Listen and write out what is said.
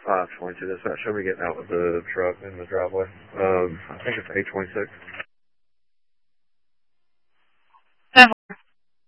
522. That's that. Show me getting out with the truck in the driveway. I think it's 826.